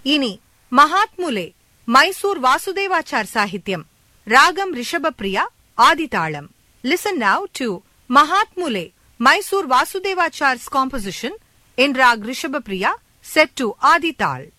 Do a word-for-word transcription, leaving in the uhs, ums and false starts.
இனி மகாத்முலே மைசூர் வாசுதேவாச்சார் சாகித்யம், ராகம் ரிஷபப்ரியா, ஆதிதாளம். Listen now to Mahatmule, Mysore Vasudevachar's composition in Rag Rishabhapriya, set to Adi Tal.